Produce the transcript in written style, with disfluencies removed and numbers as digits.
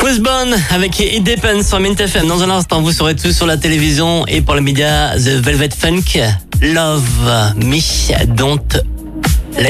Osborne avec It Depends sur Mint FM. Dans un instant, vous saurez tout sur la télévision et pour les médias. The Velvet Funk, Love Me, Don't